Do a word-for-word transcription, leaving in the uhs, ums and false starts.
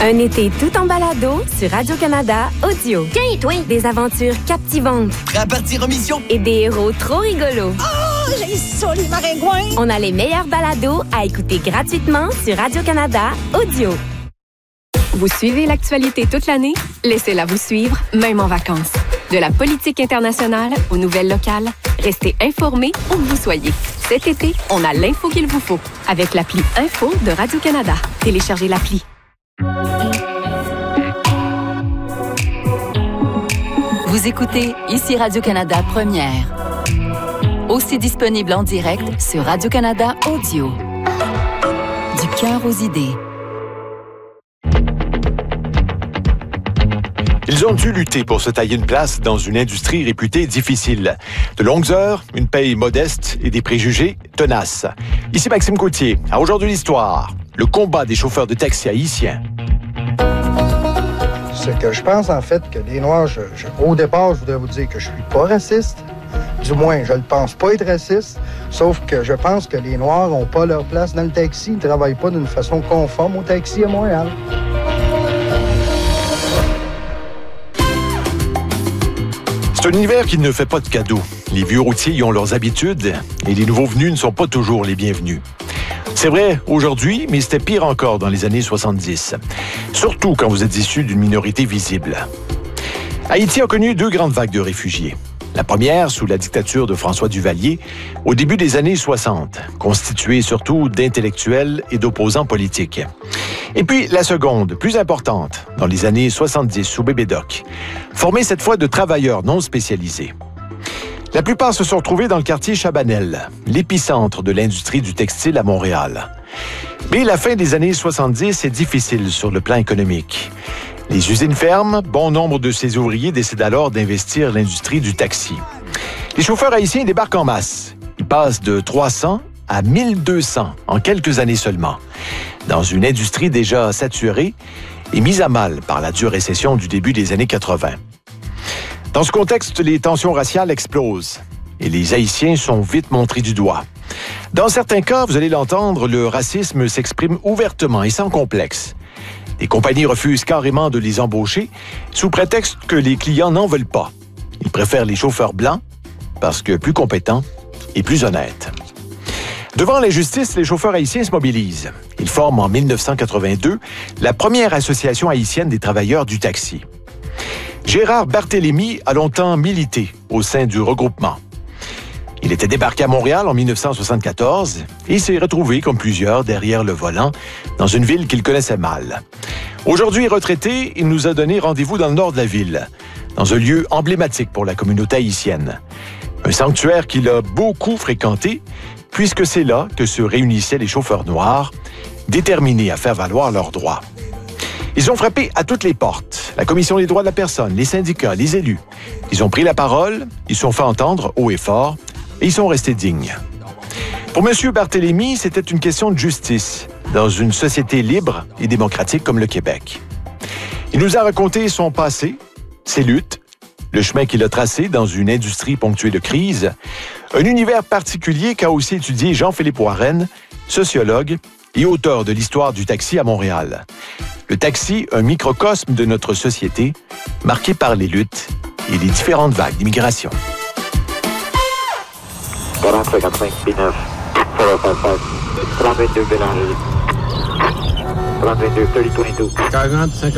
Un été tout en balado sur Radio-Canada Audio. Tiens, toi! Des aventures captivantes. Prêt à partir en mission? Et des héros trop rigolos. Oh, j'ai ça, les maringouins! On a les meilleurs balados à écouter gratuitement sur Radio-Canada Audio. Vous suivez l'actualité toute l'année? Laissez-la vous suivre, même en vacances. De la politique internationale aux nouvelles locales, restez informés où que vous soyez. Cet été, on a l'info qu'il vous faut avec l'appli Info de Radio-Canada. Téléchargez l'appli. Vous écoutez ici Radio-Canada Première. Aussi disponible en direct sur Radio-Canada Audio. Du cœur aux idées. Ils ont dû lutter pour se tailler une place dans une industrie réputée difficile. De longues heures, une paye modeste et des préjugés tenaces. Ici Maxime Gauthier. À Aujourd'hui l'Histoire, le combat des chauffeurs de taxi haïtiens. Ce que je pense, en fait, que les Noirs, je, je, au départ, je voudrais vous dire que je suis pas raciste. Du moins, je ne pense pas être raciste. Sauf que je pense que les Noirs n'ont pas leur place dans le taxi. Ils ne travaillent pas d'une façon conforme au taxi à Montréal. C'est un univers qui ne fait pas de cadeaux. Les vieux routiers y ont leurs habitudes et les nouveaux venus ne sont pas toujours les bienvenus. C'est vrai aujourd'hui, mais c'était pire encore dans les années soixante-dix. Surtout quand vous êtes issu d'une minorité visible. Haïti a connu deux grandes vagues de réfugiés. La première, sous la dictature de François Duvalier, au début des années soixante, constituée surtout d'intellectuels et d'opposants politiques. Et puis la seconde, plus importante, dans les années soixante-dix, sous Bébé Doc, formée cette fois de travailleurs non spécialisés. La plupart se sont retrouvés dans le quartier Chabanel, l'épicentre de l'industrie du textile à Montréal. Mais la fin des années soixante-dix est difficile sur le plan économique. Les usines ferment, bon nombre de ces ouvriers décident alors d'investir l'industrie du taxi. Les chauffeurs haïtiens débarquent en masse. Ils passent de trois cents à mille deux cents en quelques années seulement, dans une industrie déjà saturée et mise à mal par la dure récession du début des années quatre-vingt. Dans ce contexte, les tensions raciales explosent et les Haïtiens sont vite montrés du doigt. Dans certains cas, vous allez l'entendre, le racisme s'exprime ouvertement et sans complexe. Les compagnies refusent carrément de les embaucher sous prétexte que les clients n'en veulent pas. Ils préfèrent les chauffeurs blancs parce que plus compétents et plus honnêtes. Devant la justice, les chauffeurs haïtiens se mobilisent. Ils forment en mille neuf cent quatre-vingt-deux la première association haïtienne des travailleurs du taxi. Gérard Barthélemy a longtemps milité au sein du regroupement. Il était débarqué à Montréal en mille neuf cent soixante-quatorze et s'est retrouvé, comme plusieurs, derrière le volant, dans une ville qu'il connaissait mal. Aujourd'hui retraité, il nous a donné rendez-vous dans le nord de la ville, dans un lieu emblématique pour la communauté haïtienne. Un sanctuaire qu'il a beaucoup fréquenté, puisque c'est là que se réunissaient les chauffeurs noirs, déterminés à faire valoir leurs droits. Ils ont frappé à toutes les portes, la Commission des droits de la personne, les syndicats, les élus. Ils ont pris la parole, ils se sont fait entendre haut et fort, et ils sont restés dignes. Pour M. Barthélemy, c'était une question de justice, dans une société libre et démocratique comme le Québec. Il nous a raconté son passé, ses luttes, le chemin qu'il a tracé dans une industrie ponctuée de crise, un univers particulier qu'a aussi étudié Jean-Philippe Warren, sociologue et auteur de l'histoire du taxi à Montréal. Le taxi, un microcosme de notre société, marqué par les luttes et les différentes vagues d'immigration. quarante, cinquante-cinq, P neuf, zéro cinq cinq, trente-deux Bélanger, trente-deux, trente vingt-deux, quarante, cinquante